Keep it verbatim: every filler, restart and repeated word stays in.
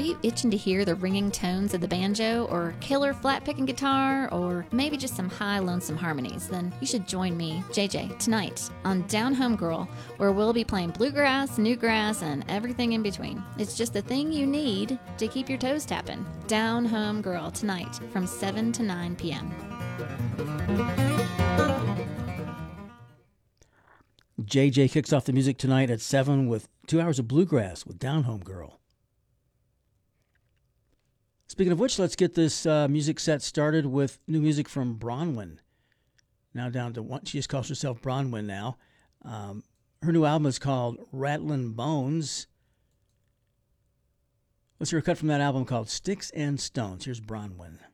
you itching to hear the ringing tones of the banjo, or killer flat picking guitar, or maybe just some high lonesome harmonies? Then you should join me, J J, tonight on Down Home Girl, where we'll be playing bluegrass, newgrass, and everything in between. It's just the thing you need to keep your toes tapping. Down Home Girl tonight from seven to nine p.m. J J kicks off the music tonight at seven with two hours of bluegrass with Down Home Girl. Speaking of which, let's get this uh, music set started with new music from Bronwyn. Now down to one, she just calls herself Bronwyn now. Um, her new album is called Rattlin' Bones. Let's hear a cut from that album called Sticks and Stones. Here's Bronwyn.